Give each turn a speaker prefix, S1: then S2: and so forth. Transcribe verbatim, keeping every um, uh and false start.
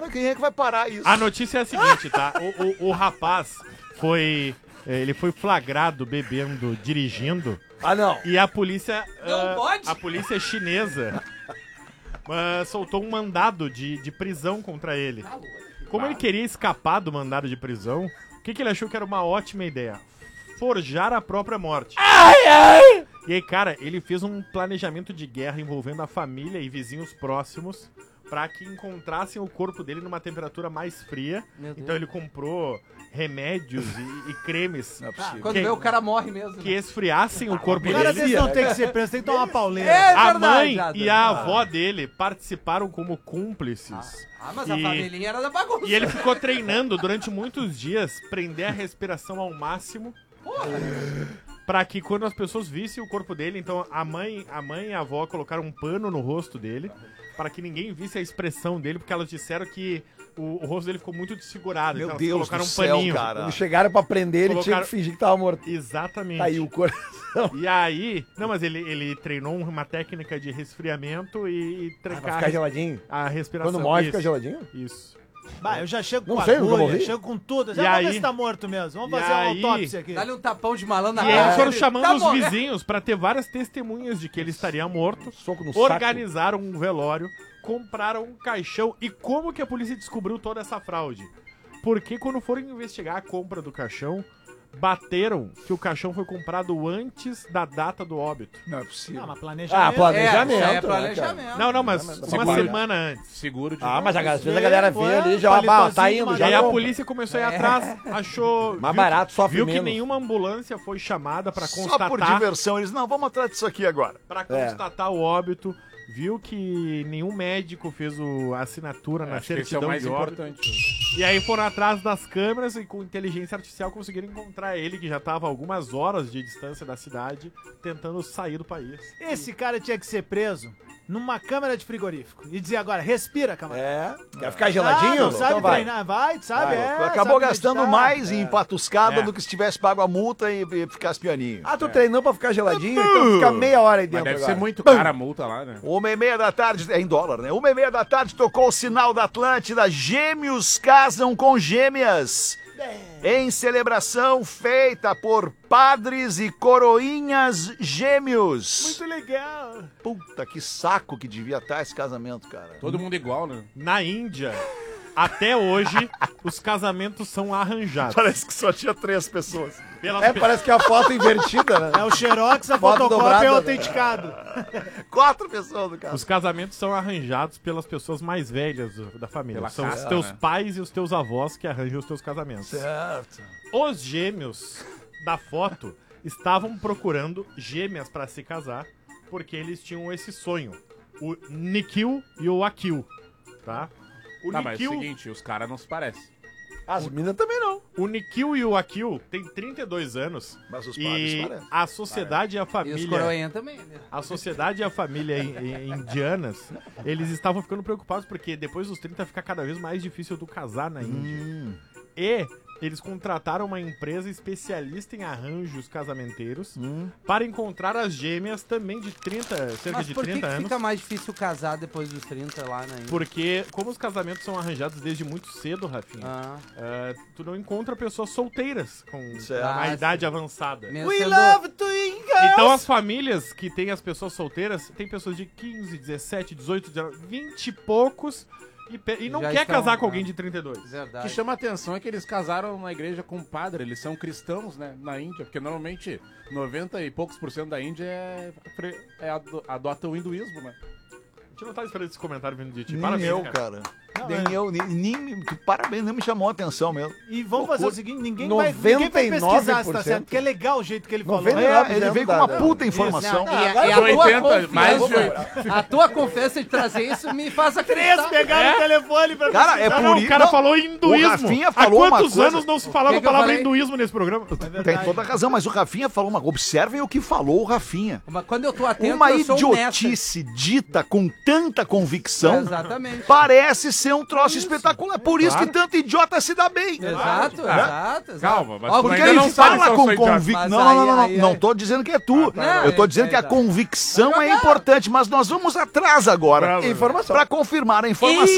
S1: quem é que vai parar isso?
S2: A notícia é a seguinte, tá? O, o, o rapaz foi... Ele foi flagrado bebendo, dirigindo.
S3: Ah, não.
S2: E a polícia...
S4: Não
S2: uh,
S4: pode?
S2: A polícia chinesa uh, soltou um mandado de, de prisão contra ele. Como ele queria escapar do mandado de prisão, o que, que ele achou que era uma ótima ideia? Forjar a própria morte.
S3: Ai, ai!
S2: E aí, cara, ele fez um planejamento de guerra envolvendo a família e vizinhos próximos pra que encontrassem o corpo dele numa temperatura mais fria. Então ele comprou remédios e, e cremes
S4: Ah, quando
S2: que,
S4: vê o cara morre mesmo.
S2: que esfriassem o corpo
S5: O cara
S2: dele.
S5: desse não tem que ser preso, tem que tomar uma pauleira.
S4: É
S2: A
S4: verdade,
S2: mãe
S4: Jada.
S2: e a avó dele participaram como cúmplices.
S4: Ah, mas a
S2: E-
S4: família era da bagunça.
S2: E ele ficou treinando durante muitos dias, prender a respiração ao máximo. Pra que quando as pessoas vissem o corpo dele, então a mãe, a mãe e a avó colocaram um pano no rosto dele, para que ninguém visse a expressão dele, porque elas disseram que o, o rosto dele ficou muito desfigurado.
S1: Meu
S2: então elas
S1: Deus
S2: colocaram
S1: do
S2: um
S1: céu,
S2: paninho.
S1: cara.
S3: Quando chegaram pra prender, ele tinha
S2: Colocaram-
S3: que fingir que tava morto.
S2: Exatamente.
S3: Tá aí o coração.
S2: E aí, não, mas ele, ele treinou uma técnica de resfriamento e, e
S3: Ah, vai
S2: trancar
S3: ficar geladinho.
S2: a respiração.
S3: Quando morre,
S2: Isso,
S3: fica geladinho?
S2: Isso.
S5: Bah, eu já chego
S3: Não
S5: com
S3: sei, nunca
S5: agulha,
S3: morri.
S5: chego com tudo.
S2: E
S5: Já vamos
S2: aí-
S5: ver se tá morto mesmo. Vamos
S2: e
S5: fazer uma
S2: aí-
S5: autópsia aqui.
S4: Dá-lhe um tapão de malandro na
S2: E aí eles
S4: cara.
S2: foram
S4: Ele
S2: chamando
S4: tá
S2: os
S4: morrendo.
S2: vizinhos pra ter várias testemunhas de que ele estaria morto.
S3: Soco no
S2: Organizaram um velório, compraram um caixão. E como que a polícia descobriu toda essa fraude? Porque quando foram investigar a compra do caixão, bateram que o caixão foi comprado antes da data do óbito.
S1: Não é possível.
S5: Ah, mas
S3: Ah,
S5: planejamento.
S3: planejamento.
S4: É, isso aí é
S3: né,
S4: planejamento.
S2: Não, não, mas
S3: Seguro.
S2: uma semana antes.
S6: Seguro de.
S3: Ah, mas a, às vezes a
S5: Sim,
S3: galera
S5: foi,
S3: vê ali, já
S5: palitozinho,
S3: bah, tá indo,
S5: mas
S2: E
S3: já
S2: aí a
S3: compra.
S2: polícia começou a ir atrás, achou...
S3: Mais
S2: viu
S3: barato,
S2: que,
S3: sofre
S2: Viu que
S3: menos.
S2: nenhuma ambulância foi chamada pra
S1: Só por
S2: constatar,
S1: diversão. Eles, não, vamos atrás disso aqui agora.
S2: pra
S3: É.
S2: constatar o óbito. Viu que nenhum médico fez o, a assinatura na
S6: Acho que esse é
S2: certidão
S6: o mais
S2: de óbito.
S6: importante.
S2: E aí foram atrás das câmeras e com inteligência artificial conseguiram encontrar ele, que já estava a algumas horas de distância da cidade, tentando sair do país.
S5: Esse cara tinha que ser preso numa câmera de frigorífico. E dizer agora, respira, camarada.
S3: É. Quer ficar geladinho?
S5: Ah, não sabe
S3: Então vai.
S5: treinar, vai, sabe?
S3: Vai.
S5: É,
S1: Acabou
S5: sabe
S1: gastando
S5: meditar.
S1: mais em patuscada
S2: É.
S1: do que se tivesse pago a multa e, e ficasse pianinho.
S3: Ah, tu treinou pra ficar geladinho? Então fica meia hora aí
S6: Mas
S3: dentro
S6: deve
S3: agora.
S6: ser muito cara a multa lá, né?
S1: Uma e meia da tarde, é em dólar, né? Uma e meia da tarde tocou o sinal da Atlântida. Gêmeos casam com gêmeas. Em celebração feita por padres e coroinhas gêmeos.
S5: Muito legal.
S1: Puta, que saco que devia estar esse casamento, cara.
S6: Todo mundo igual, né?
S2: Na Índia, até hoje, os casamentos são arranjados.
S1: Parece que só tinha três pessoas.
S2: Pelas
S3: É,
S2: pe-
S3: parece que é a foto invertida, né?
S5: É o xerox, a
S3: Foto
S5: fotocópia
S3: dobrada,
S5: é o
S3: né?
S5: autenticado.
S1: Quatro pessoas no caso.
S2: Os casamentos são arranjados pelas pessoas mais velhas do- da família.
S6: Pela
S2: São os
S6: casa,
S2: teus
S6: né?
S2: pais e os teus avós que arranjam os teus casamentos.
S1: Certo.
S2: Os gêmeos da foto estavam procurando gêmeas pra se casar, porque eles tinham esse sonho. O Nikhil e o Akil, tá? O
S6: Tá, mas é o
S2: Nikhil,
S6: seguinte, os caras não se parecem.
S3: As minas também não.
S2: o Nikhil e o Akil têm trinta e dois anos
S1: Mas os padres
S2: e
S1: parecem.
S2: a sociedade e a
S4: E os
S2: família...
S4: coroinha também, né?
S2: A sociedade e a família in- in- indianas, eles estavam ficando preocupados porque depois dos trinta fica cada vez mais difícil tu casar na Índia. E eles contrataram uma empresa especialista em arranjos casamenteiros para encontrar as gêmeas também de trinta, cerca
S4: Mas
S2: de
S4: por que,
S2: trinta
S4: que
S2: anos.
S4: fica mais difícil casar depois dos trinta lá na Índia?
S2: Porque, como os casamentos são arranjados desde muito cedo, Rafinha,
S4: Ah,
S2: eh, tu não encontra pessoas solteiras com
S1: Certo.
S2: uma
S4: Ah,
S2: idade
S4: sim.
S2: avançada.
S4: mesmo
S5: We
S4: sendo-
S5: love twin girls.
S2: Então as famílias que têm as pessoas solteiras, tem pessoas de quinze, dezessete, dezoito, dezenove, vinte e poucos e, pe- e não
S4: Já
S2: quer
S4: estão,
S2: casar com
S4: ah.
S2: alguém de trinta e dois.
S6: O que
S4: Verdade.
S6: chama atenção é que eles casaram na igreja com um padre, eles são cristãos, né, na Índia, porque normalmente noventa e poucos por cento da Índia é, fre- é ado- adota o hinduísmo, né?
S2: A gente não tá esperando esse comentário vindo de ti.
S1: Nem
S2: Parabéns,
S1: eu,
S2: cara.
S1: cara.
S5: Não,
S1: nem
S5: é.
S1: eu, nem, nem- parabéns, nem me chamou a atenção mesmo.
S5: E vamos fazer o seguinte, ninguém vai,
S3: noventa
S5: ninguém vai
S3: e
S5: pesquisar
S3: nove
S5: se tá
S3: por cento.
S5: certo, porque é legal o jeito que ele falou.
S3: noventa e
S5: É,
S3: nove
S1: É, ele veio com uma puta informação.
S4: Não, e, a-
S3: agora
S4: e a
S3: eu
S4: tua
S6: oitenta, mais de
S4: confiança, a tua confiança de trazer isso me faz
S5: Três
S4: acreditar.
S5: pegaram o telefone pra
S1: Cara, é
S5: pesquisar.
S1: por
S2: Não,
S1: isso.
S2: o cara
S1: não,
S2: falou hinduísmo.
S1: o Rafinha falou
S2: Há
S1: uma
S2: quantos
S1: coisa-
S2: anos não se falava
S4: Que
S2: a
S4: que eu
S2: palavra
S4: falei?
S2: hinduísmo nesse programa?
S1: Tem toda a razão, mas o Rafinha falou uma. Observem o que falou o Rafinha.
S4: Mas quando eu tô atento,
S1: Uma
S4: eu sou honesto.
S1: idiotice dita com tanta convicção
S4: Exatamente.
S1: parece ser um troço espetacular. Por isso
S2: Claro.
S1: que tanto idiota se dá bem.
S4: Exato,
S6: Ah,
S4: exato, exato.
S6: calma, mas
S4: Ó,
S6: tu
S1: Porque
S6: ainda
S1: ele
S6: não sabe se
S1: fala
S6: eu
S1: com
S6: sou idiota.
S1: convicção.
S4: Mas
S1: Não, não, não, não,
S4: aí-
S1: não. Não
S4: aí-
S1: tô dizendo que é tu.
S4: tá.
S1: Eu tô
S4: Não,
S1: dizendo
S4: é-
S1: que a
S4: tá.
S1: convicção é importante, mas nós vamos atrás agora.
S3: Informação.
S1: Pra confirmar a informação.